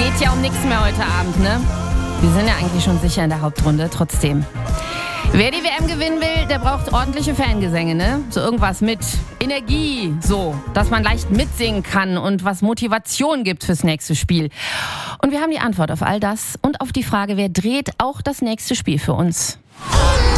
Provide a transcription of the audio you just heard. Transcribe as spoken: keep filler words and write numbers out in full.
geht ja um nichts mehr heute Abend, ne? Wir sind ja eigentlich schon sicher in der Hauptrunde, trotzdem. Wer die W M gewinnen will, der braucht ordentliche Fangesänge, ne? So irgendwas mit Energie, so, dass man leicht mitsingen kann und was Motivation gibt fürs nächste Spiel. Und wir haben die Antwort auf all das und auf die Frage, wer dreht auch das nächste Spiel für uns.